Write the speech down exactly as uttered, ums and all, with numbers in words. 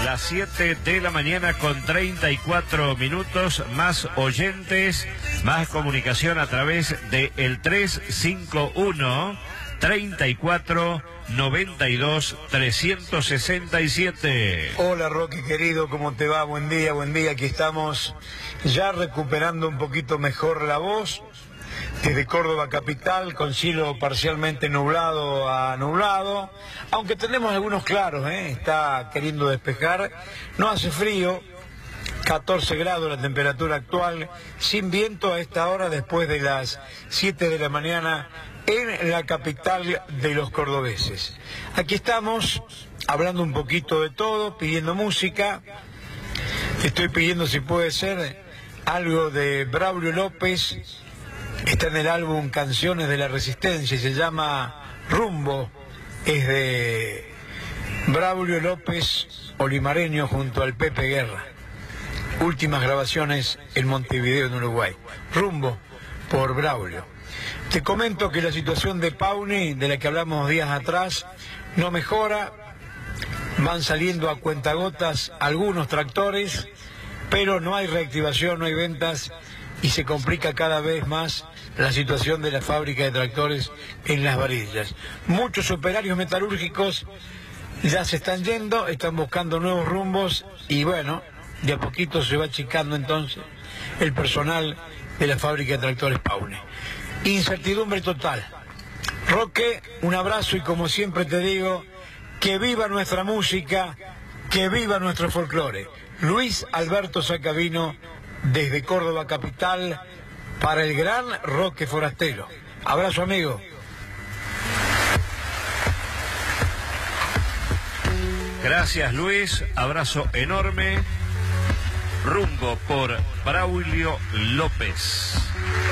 las siete de la mañana con treinta y cuatro minutos, más oyentes, más comunicación a través de el tres cinco uno, treinta y cuatro, noventa y dos, trescientos sesenta y siete. Hola Rocky querido, ¿cómo te va? Buen día, buen día, aquí estamos ya recuperando un poquito mejor la voz. Desde Córdoba capital, con cielo parcialmente nublado a nublado, aunque tenemos algunos claros, ¿eh? Está queriendo despejar, no hace frío, catorce grados la temperatura actual, sin viento a esta hora después de las siete de la mañana en la capital de los cordobeses. Aquí estamos hablando un poquito de todo, pidiendo música. Te estoy pidiendo si puede ser algo de Braulio López. Está en el álbum Canciones de la Resistencia y se llama Rumbo. Es de Braulio López Olimareño junto al Pepe Guerra. Últimas grabaciones en Montevideo, en Uruguay. Rumbo por Braulio. Te comento que la situación de Pauni, de la que hablamos días atrás, no mejora. Van saliendo a cuentagotas algunos tractores, pero no hay reactivación, no hay ventas y se complica cada vez más la situación de la fábrica de tractores en Las Varillas. Muchos operarios metalúrgicos ya se están yendo, están buscando nuevos rumbos y bueno, de a poquito se va achicando entonces el personal de la fábrica de tractores Paune. Incertidumbre total. Roque, un abrazo y como siempre te digo, que viva nuestra música, que viva nuestro folclore. Luis Alberto Sacavino, desde Córdoba capital, para el gran Roque Forastero. Abrazo, amigo. Gracias, Luis. Abrazo enorme. Rumbo por Braulio López.